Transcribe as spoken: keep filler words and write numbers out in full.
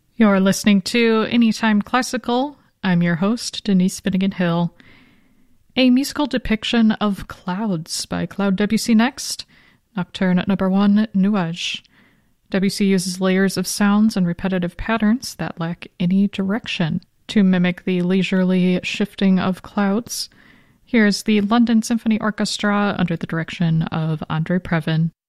You're listening to Anytime Classical. I'm your host, Denise Finnegan Hill. A musical depiction of clouds by Claude Debussy next. Nocturne at number one, Nuages. Debussy uses layers of sounds and repetitive patterns that lack any direction to mimic the leisurely shifting of clouds. Here's the London Symphony Orchestra under the direction of Andre Previn.